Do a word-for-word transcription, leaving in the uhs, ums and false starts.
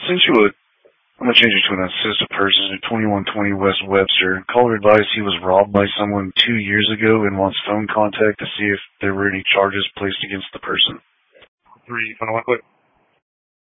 Since you would, I'm gonna change it to an assisted person at twenty-one twenty West Webster. Caller advised he was robbed by someone two years ago and wants phone contact to see if there were any charges placed against the person. Three, final one quick.